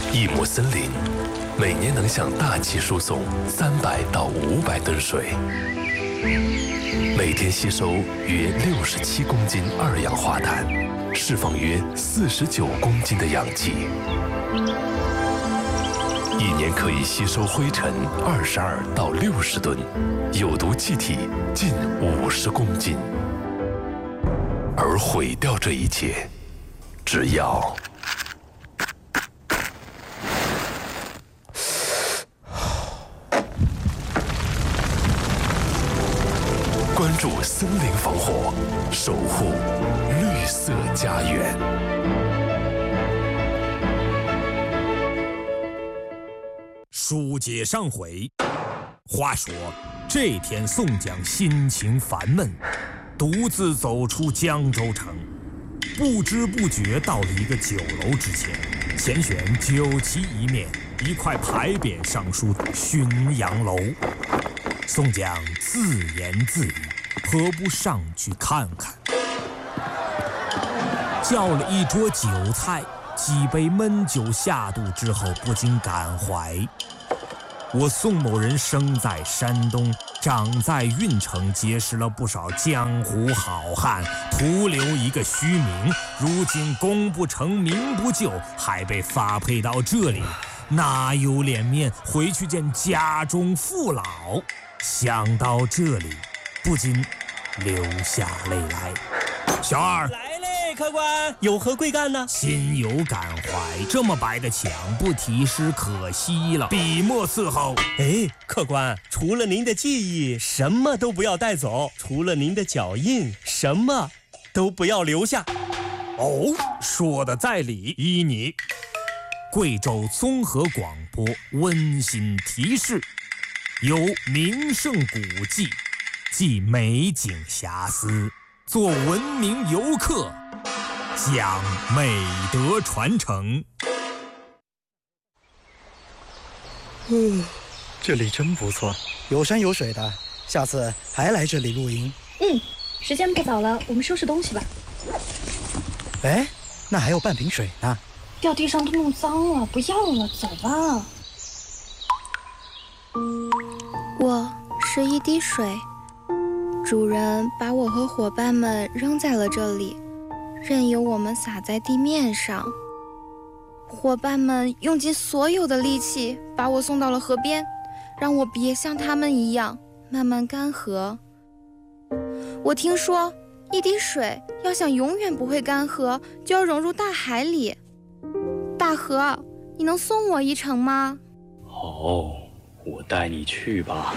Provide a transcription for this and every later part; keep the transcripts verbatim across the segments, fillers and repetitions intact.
一亩森林每年能向大气输送三百到五百吨水，每天吸收约六十七公斤二氧化碳，释放约四十九公斤的氧气，一年可以吸收灰尘二十二到六十吨，有毒气体近五十公斤。而毁掉这一切，只要关注森林防火，守护绿色家园。 书接上回，话说这天宋江心情烦闷，独自走出江州城，不知不觉到了一个酒楼之前，前选酒旗一面，一块牌匾上书浔阳楼。宋江自言自语，何不上去看看？叫了一桌酒菜，几杯闷酒下肚之后，不禁感怀：我宋某人生在山东，长在郓城，结识了不少江湖好汉，徒留一个虚名。如今功不成名不就，还被发配到这里，哪有脸面回去见家中父老？想到这里，不禁流下泪来。小二来嘞，客官，有何贵干呢？ 心有感怀，这么白的墙不题诗可惜了，笔墨伺候。 哎，客官，除了您的记忆，什么都不要带走；除了您的脚印，什么都不要留下。 哦，说的在理，依你。贵州综合广播温馨提示：有名胜古迹，记美景遐思，做文明游客，讲美德传承。 嗯，这里真不错，有山有水的，下次还来这里露营。 嗯，时间不早了，我们收拾东西吧。 哎，那还有半瓶水呢。 掉地上都弄脏了，不要了，走吧。 我是一滴水，主人把我和伙伴们扔在了这里，任由我们洒在地面上。伙伴们用尽所有的力气把我送到了河边，让我别像他们一样慢慢干涸。我听说一滴水要想永远不会干涸，就要融入大海里。大河，你能送我一程吗？ 哦，我带你去吧。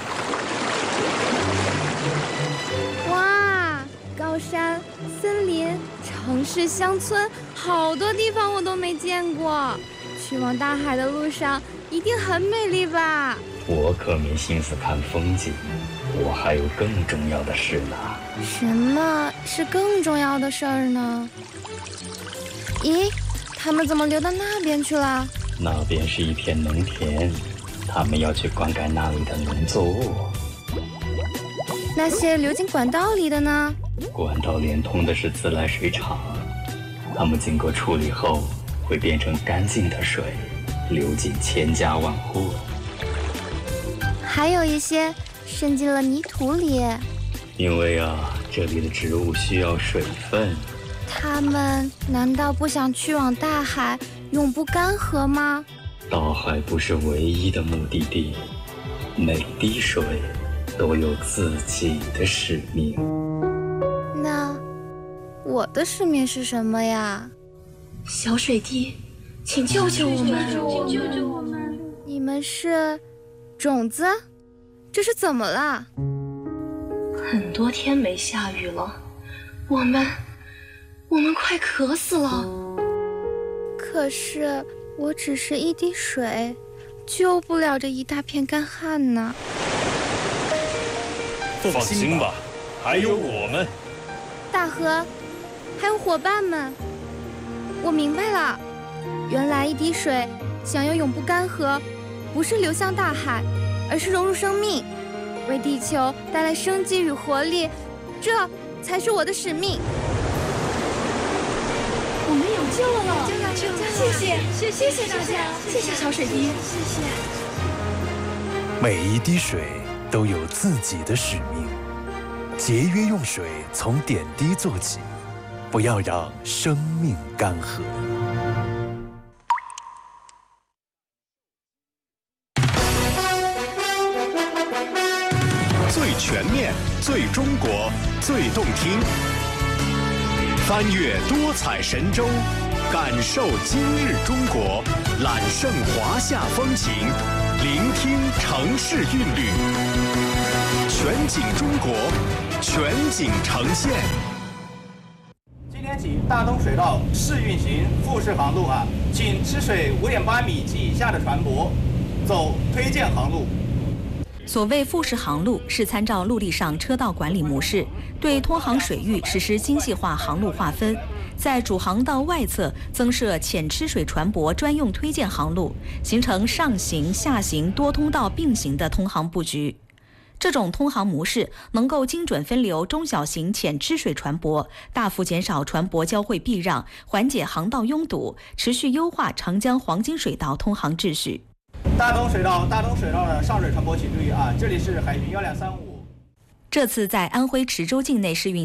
哇，高山、森林、城市、乡村，好多地方我都没见过。去往大海的路上一定很美丽吧？ 我可没心思看风景，我还有更重要的事呢。 什么是更重要的事儿呢？咦，他们怎么流到那边去了？ 那边是一片农田，他们要去灌溉那里的农作物。 那些流进管道里的呢？ 管道连通的是自来水厂，它们经过处理后会变成干净的水，流进千家万户。 还有一些渗进了泥土里。 因为啊，这里的植物需要水分。 他们难道不想去往大海，永不干涸吗？ 大海不是唯一的目的地，每滴水都有自己的使命。 那我的使命是什么呀？ 小水滴，请救救我们！ 请救救我们！你们是种子？这是怎么了？ 很多天没下雨了，我们我们快渴死了。 可是我只是一滴水，救不了这一大片干旱呢。 放心吧，还有我们。 大河，还有伙伴们，我明白了，原来一滴水想要永不干涸，不是流向大海，而是融入生命，为地球带来生机与活力，这才是我的使命。 我们有救了！救了，救了！谢谢，谢谢谢大家，谢谢小水滴，谢谢。 每一滴水都有自己的使命，节约用水从点滴做起，不要让生命干涸。 最全面、最中国、最动听，翻越多彩神州，感受今日中国，揽胜华夏风情，聆听城市韵律，全景中国，全景呈现。 今天起，大东水道试运行复式航路啊，请吃水五点八米及以下的船舶走推荐航路。 所谓复式航路，是参照陆地上车道管理模式，对通航水域实施精细化航路划分，在主航道外侧增设浅吃水船舶专用推荐航路，形成上行、下行多通道并行的通航布局。这种通航模式能够精准分流中小型浅吃水船舶，大幅减少船舶交汇避让，缓解航道拥堵，持续优化长江黄金水道通航秩序。 大东水道，大东水道的上水船舶请注意啊，这里是海巡幺两三五。 这次在安徽池州境内试运